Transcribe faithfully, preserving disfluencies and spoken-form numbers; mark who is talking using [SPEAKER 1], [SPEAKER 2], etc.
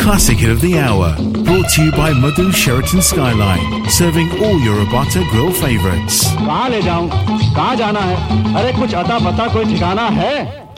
[SPEAKER 1] Classic Hit of the Hour, brought to you by Madhu Sheraton Skyline, serving all your Rabata Grill favourites.
[SPEAKER 2] कहाँ ले जाऊँ? कहाँ जाना है? अरे कुछ अता पता कोई ठिकाना है?